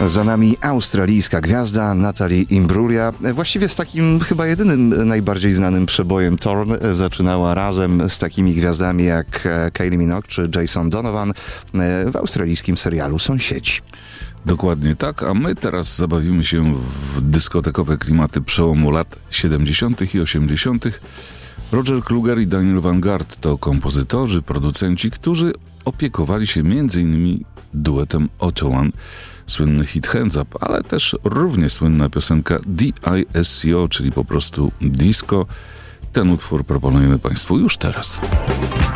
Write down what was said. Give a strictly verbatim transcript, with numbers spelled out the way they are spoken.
Za nami australijska gwiazda Natalie Imbruglia. Właściwie z takim chyba jedynym najbardziej znanym przebojem Torn zaczynała razem z takimi gwiazdami jak Kylie Minogue czy Jason Donovan w australijskim serialu Sąsiedzi. Dokładnie tak, a my teraz zabawimy się w dyskotekowe klimaty przełomu lat siedemdziesiątych i osiemdziesiątych. Roger Kluger i Daniel Vanguard to kompozytorzy, producenci, którzy opiekowali się między innymi duetem Otto One, słynny hit Hands Up, ale też równie słynna piosenka D I S C O, czyli po prostu disco. Ten utwór proponujemy Państwu już teraz.